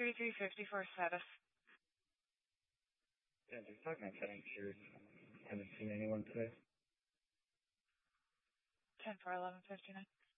3350 for status. Yeah, just talking about getting curious. Haven't seen anyone today. 10 for 1159.